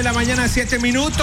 la mañana, 7 minutos.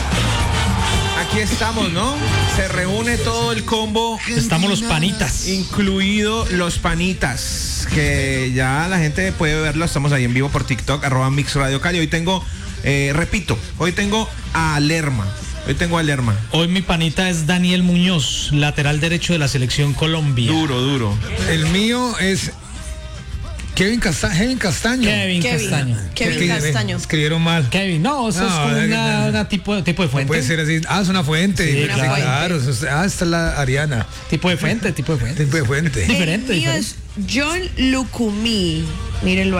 Aquí estamos, ¿no? Se reúne todo el combo. Estamos los panitas. Incluido los panitas, que ya la gente puede verlo. Estamos ahí en vivo por TikTok, @Mix Radio Cali. Hoy tengo, hoy tengo a Lerma. Hoy mi panita es Daniel Muñoz, lateral derecho de la selección Colombia. Duro. El mío es Kevin Castaño. Kevin Castaño. Escribieron mal. Kevin, no, eso es como una tipo de fuente. Puede ser así. Es una fuente. Sí, claro. Esta es la Ariana. Tipo de fuente. Diferente. El mío es John Lucumí. Mírenlo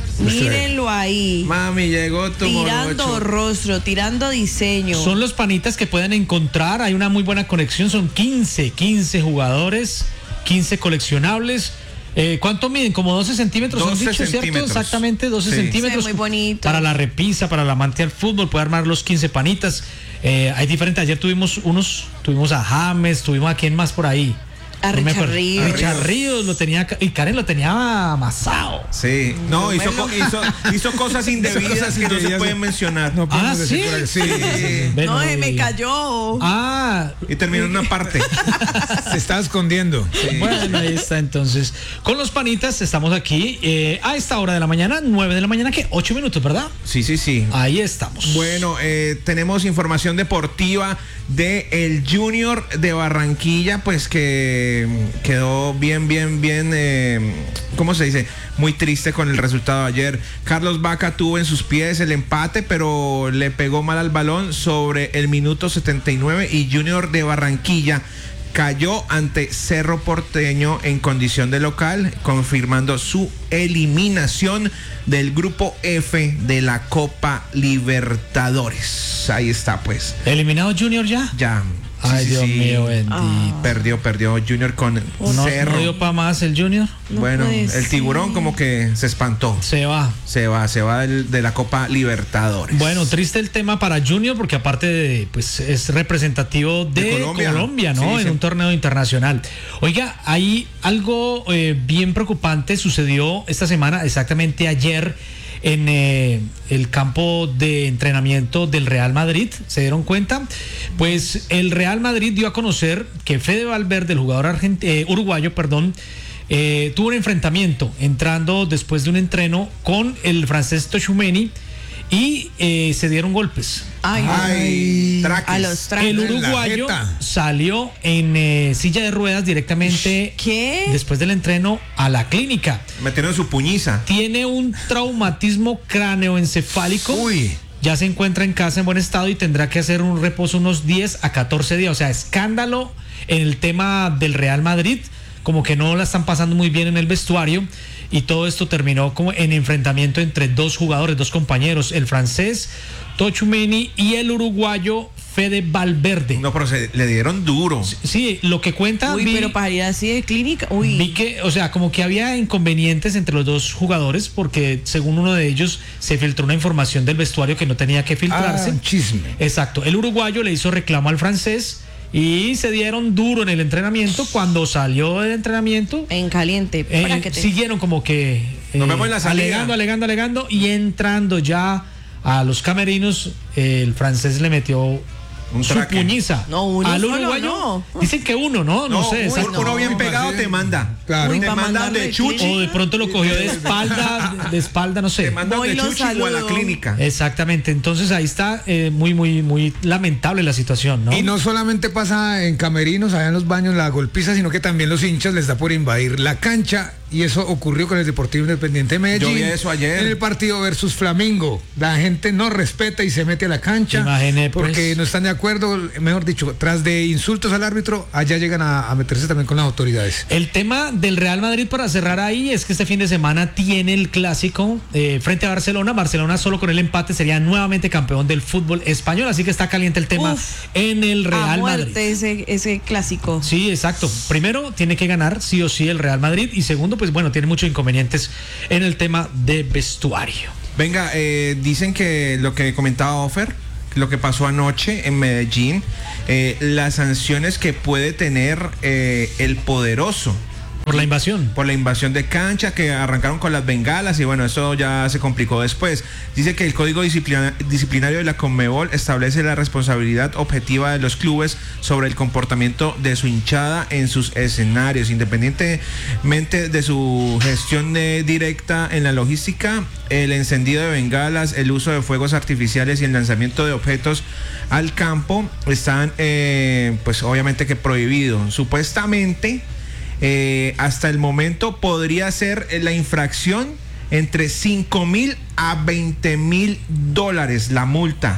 ahí. Mami, llegó tu tirando morocho. rostro, tirando diseño. Son los panitas que pueden encontrar. Hay una muy buena conexión. Son 15 jugadores, 15 coleccionables. ¿Cuánto miden? Como 12 centímetros, 12 han dicho, ¿cierto? centímetros. Exactamente, 12 centímetros. Sí, muy bonito. Para la repisa, para el amante del fútbol, puede armar los 15 panitas. Hay diferentes. Ayer tuvimos a James, tuvimos a quién más por ahí. A Richard Ríos. Richard Ríos lo tenía, y Karen lo tenía amasado. Sí, no, hizo cosas indebidas que no se pueden mencionar. No podemos ¿sí? decir por aquí. Sí. Bueno, me cayó. Y terminó en una parte. Se está escondiendo. Sí. Bueno, ahí está entonces. Con los panitas estamos aquí a esta hora de la mañana, 9 de la mañana, ¿qué? 8 minutos, ¿verdad? Sí. Ahí estamos. Bueno, tenemos información deportiva de el Junior de Barranquilla, pues que quedó bien, ¿cómo se dice? Muy triste con el resultado de ayer. Carlos Vaca tuvo en sus pies el empate, pero le pegó mal al balón sobre el minuto 79 y Junior de Barranquilla cayó ante Cerro Porteño en condición de local, confirmando su eliminación del grupo F de la Copa Libertadores. Ahí está, pues. ¿Eliminado Junior ya? Ya. Ay, Dios mío, bendito. Perdió Junior con Cerro. ¿No dio para más el Junior? Bueno, el tiburón como que se espantó. Se va de la Copa Libertadores. Bueno, triste el tema para Junior porque aparte de, pues es representativo de Colombia, ¿no? En un torneo internacional. Oiga, hay algo bien preocupante sucedió esta semana, exactamente ayer, en el campo de entrenamiento del Real Madrid. ¿Se dieron cuenta? Pues el Real Madrid dio a conocer que Fede Valverde, el jugador uruguayo, tuvo un enfrentamiento entrando después de un entreno con el francés Tchouaméni y se dieron golpes. A los traques. El uruguayo salió en silla de ruedas directamente después del entreno a la clínica. Metieron su puñiza. Tiene un traumatismo cráneoencefálico. Ya se encuentra en casa en buen estado y tendrá que hacer un reposo unos 10 a 14 días. O sea, escándalo en el tema del Real Madrid. Como que no la están pasando muy bien en el vestuario. Y todo esto terminó como en enfrentamiento entre dos jugadores, dos compañeros, el francés Tchouaméni y el uruguayo Fede Valverde. No, pero le dieron duro. Sí, lo que cuenta. Pero para ir así de clínica. Vi que, o sea, como que había inconvenientes entre los dos jugadores, porque según uno de ellos se filtró una información del vestuario que no tenía que filtrarse. Un chisme. Exacto. El uruguayo le hizo reclamo al francés. Y se dieron duro en el entrenamiento. Cuando salió del entrenamiento, en caliente, siguieron como que nos vemos en la salida. alegando. Y entrando ya a los camerinos, el francés le metió su puñiza al uruguayo. No. Dicen que uno, no sé. Uno bien pegado te manda. Claro. Te mandan de chuchi. O de pronto lo cogió de espalda, no sé. Te mandan de chuchi o a la clínica. Exactamente. Entonces ahí está muy lamentable la situación, ¿no? Y no solamente pasa en camerinos, allá en los baños, la golpiza, sino que también los hinchas les da por invadir la cancha. Y eso ocurrió con el Deportivo Independiente de Medellín. Yo vi eso ayer. En el partido versus Flamengo. La gente no respeta y se mete a la cancha. Imagínate, porque no están de acuerdo, mejor dicho, tras de insultos al árbitro, allá llegan a meterse también con las autoridades. El tema del Real Madrid, para cerrar ahí, es que este fin de semana tiene el clásico frente a Barcelona. Barcelona solo con el empate sería nuevamente campeón del fútbol español, así que está caliente el tema en el Real Madrid. Ese clásico. Sí, exacto. Primero, tiene que ganar sí o sí el Real Madrid, y segundo, pues bueno, tiene muchos inconvenientes en el tema de vestuario. Venga, dicen que lo que comentaba Ofer, lo que pasó anoche en Medellín, las sanciones que puede tener el poderoso Por la invasión. Por la invasión de cancha, que arrancaron con las bengalas y bueno, eso ya se complicó después. Dice que el Código Disciplinario de la Conmebol establece la responsabilidad objetiva de los clubes sobre el comportamiento de su hinchada en sus escenarios, independientemente de su gestión directa en la logística, el encendido de bengalas, el uso de fuegos artificiales y el lanzamiento de objetos al campo están pues obviamente que prohibidos. Supuestamente hasta el momento podría ser la infracción entre $5,000 a $20,000 la multa.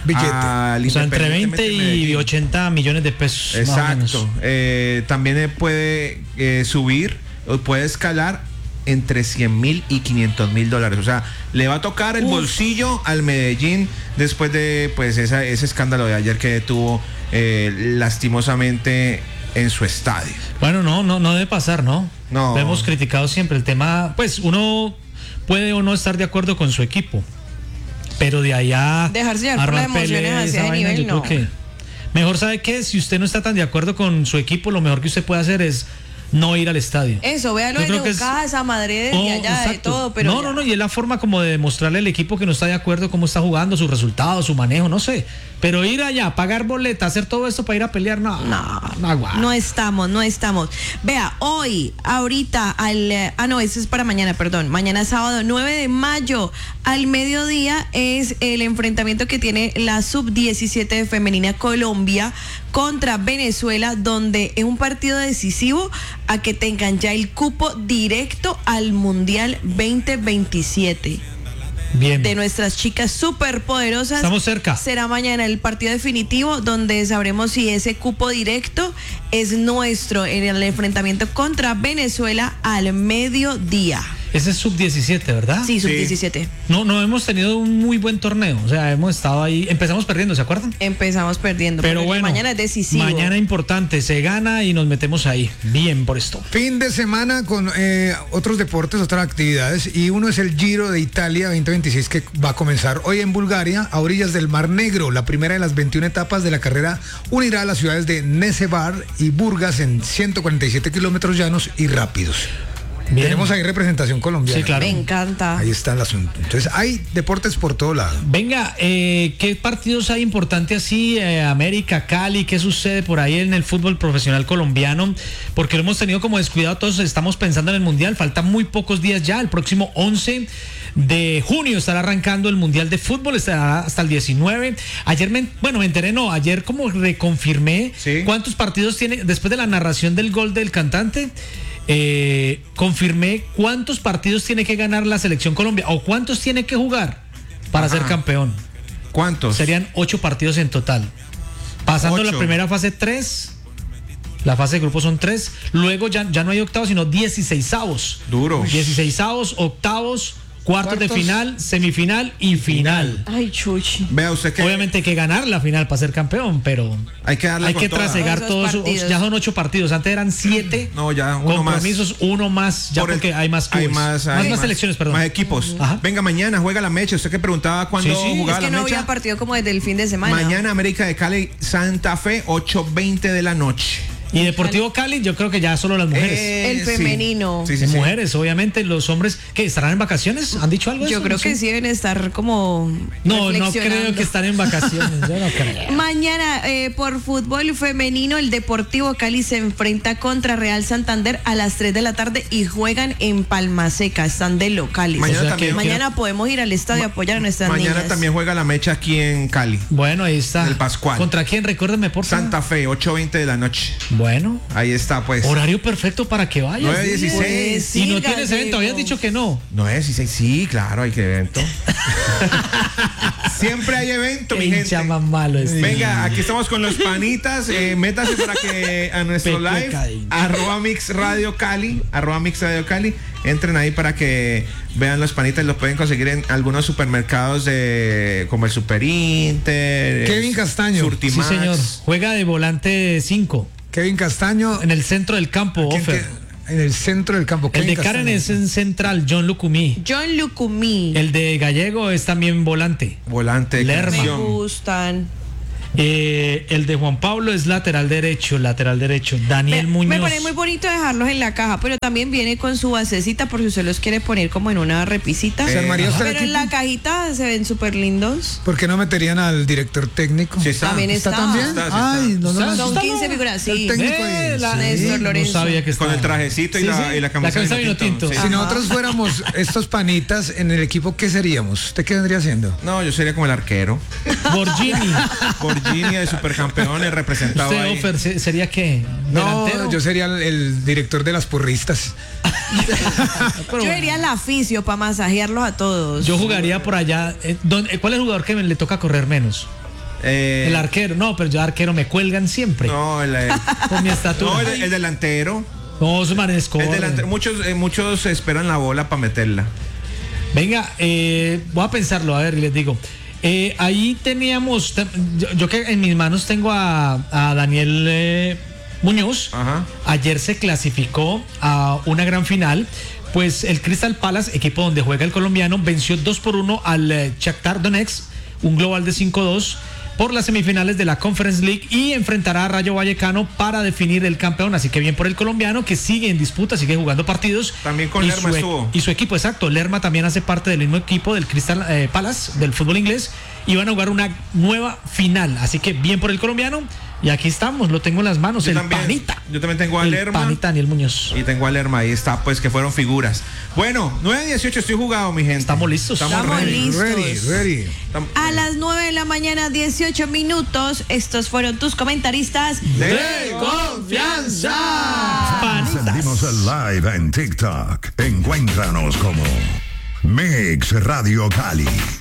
O sea, entre 20 y 80 millones de pesos. Exacto. También puede subir o puede escalar entre $100,000 y $500,000. O sea, le va a tocar el bolsillo al Medellín después de pues ese escándalo de ayer que tuvo lastimosamente en su estadio. Bueno, no debe pasar, ¿no? No. Lo hemos criticado siempre el tema, pues uno puede o no estar de acuerdo con su equipo, pero de allá dejarse llevar por las emociones a ese nivel, yo creo que mejor, ¿sabe qué? Si usted no está tan de acuerdo con su equipo, lo mejor que usted puede hacer es no ir al estadio. Eso, véalo en casa, Madrid, de allá, exacto. de todo, pero no, y es la forma como de demostrarle al equipo que no está de acuerdo cómo está jugando, sus resultados, su manejo, no sé. Pero ir allá, pagar boleta, hacer todo esto para ir a pelear, no estamos. Vea, hoy, ahorita, eso es para mañana, perdón. Mañana sábado 9 de mayo, al mediodía, es el enfrentamiento que tiene la sub-17 de femenina Colombia contra Venezuela, donde es un partido decisivo a que tengan ya el cupo directo al Mundial 2027. Bien. De nuestras chicas superpoderosas. Estamos cerca. Será mañana el partido definitivo donde sabremos si ese cupo directo es nuestro en el enfrentamiento contra Venezuela al mediodía. Ese es sub-17, ¿verdad? Sí, sub-17. Sí. No hemos tenido un muy buen torneo. O sea, hemos estado ahí. Empezamos perdiendo, ¿se acuerdan? Empezamos perdiendo. Pero bueno, mañana es decisivo. Mañana importante. Se gana y nos metemos ahí. Bien por esto. Fin de semana con otros deportes, otras actividades. Y uno es el Giro de Italia 2026 que va a comenzar hoy en Bulgaria, a orillas del Mar Negro. La primera de las 21 etapas de la carrera unirá a las ciudades de Nesebar y Burgas en 147 kilómetros llanos y rápidos. Bien. Tenemos ahí representación colombiana. Sí, claro. Me encanta. Ahí está el asunto. Entonces hay deportes por todo lado. Venga, ¿qué partidos hay importantes así? América, Cali, ¿qué sucede por ahí en el fútbol profesional colombiano? Porque lo hemos tenido como descuidado todos, estamos pensando en el Mundial, faltan muy pocos días ya, el próximo 11 de junio estará arrancando el Mundial de Fútbol, estará hasta el 19. Ayer me enteré, ayer como reconfirmé cuántos partidos tiene, después de la narración del gol del cantante, confirmé cuántos partidos tiene que ganar la selección Colombia o cuántos tiene que jugar para ser campeón. ¿Cuántos? Serían 8 partidos en total. Pasando la primera fase 3, la fase de grupos son 3, luego ya no hay octavos, sino 16avos. Duro. 16avos, octavos, cuartos de final, semifinal y final. Ay, chuchi. Vea usted que obviamente hay que ganar la final para ser campeón, pero hay que trasegar todos. Ya son 8 partidos, antes eran 7. No, ya uno compromisos, más. Uno más, ya porque hay más clubes. Hay más selecciones, perdón. Más equipos. Ajá. Venga, mañana juega la mecha. Usted que preguntaba cuándo jugaba la mecha. Es que no había partido como desde el fin de semana. Mañana América de Cali, Santa Fe, 8:20 de la noche. Y Deportivo Cali, yo creo que ya solo las mujeres. El femenino. Sí. Mujeres, obviamente, los hombres, ¿qué? ¿Estarán en vacaciones? ¿Han dicho algo de eso? Yo creo que sí deben estar como no creo que están en vacaciones, yo no creo. Mañana, por fútbol femenino, el Deportivo Cali se enfrenta contra Real Santander a las 3 de la tarde y juegan en Palmaseca, están de locales. Mañana podemos ir al estadio a apoyar a nuestras niñas. Mañana también juega la mecha aquí en Cali. Bueno, ahí está. El Pascual. ¿Contra quién? Recuérdeme, por favor. Santa Fe, 8:20 de la noche. Bueno. Ahí está, pues. Horario perfecto para que vayas. 9:16. Y no tienes evento, habías dicho que no. 9:16, sí, claro, hay que evento. Siempre hay evento, mi gente. Más malo Venga, aquí estamos con los panitas. Métase para que a nuestro live, @Mix Radio Cali, entren ahí para que vean los panitas. Los pueden conseguir en algunos supermercados como el Super Inter, Kevin Castaño. Surtimax. Sí, señor. Juega de volante 5. Kevin Castaño. En el centro del campo, Ofer. En el centro del campo. El de Karen es en central, John Lucumí. El de Gallego es también volante. Volante. Lerma. Me gustan. El de Juan Pablo es lateral derecho. Daniel Muñoz. Me parece muy bonito dejarlos en la caja, pero también viene con su basecita por si usted los quiere poner como en una repisita. Pero en la cajita se ven súper lindos. ¿Por qué no meterían al director técnico? Sí, está. También está. ¿También? Ay, son 15 figuras, sí. El técnico Néstor Lorenzo. No sabía que estaba. Con el trajecito y la camisa vino tinto. Sí. Si nosotros fuéramos estos panitas en el equipo, ¿qué seríamos? ¿Usted qué vendría haciendo? No, yo sería como el arquero. Borgini de supercampeones representado ¿Usted, ahí. Ofer, sería qué? ¿Delantero? No, yo sería el director de las porristas. Yo iría al aficio para masajearlos a todos. Yo jugaría por allá. ¿Cuál es el jugador que le toca correr menos? El arquero. No, pero yo arquero me cuelgan siempre. No, con mi estatura. No, el delantero. No, su manes El delantero. Muchos esperan la bola para meterla. Venga, voy a pensarlo, a ver, les digo. Ahí teníamos, yo que en mis manos tengo a Daniel Muñoz. Ajá. Ayer se clasificó a una gran final. Pues el Crystal Palace, equipo donde juega el colombiano, venció 2-1 al Shakhtar Donetsk, un global de 5-2 por las semifinales de la Conference League, y enfrentará a Rayo Vallecano para definir el campeón. Así que bien por el colombiano, que sigue en disputa, sigue jugando partidos. También con Lerma estuvo. Y su equipo, exacto. Lerma también hace parte del mismo equipo del Crystal Palace, del fútbol inglés, y van a jugar una nueva final. Así que bien por el colombiano. Y aquí estamos, lo tengo en las manos, panita. Yo también tengo a Lerma. Panita Daniel Muñoz. Y tengo a Lerma, ahí está, pues que fueron figuras. Bueno, 9:18, estoy jugado, mi gente. Estamos listos. Estamos listos. Ready. A las 9 de la mañana, 18 minutos. Estos fueron tus comentaristas de confianza. Encendimos el live en TikTok. Encuéntranos como Mix Radio Cali.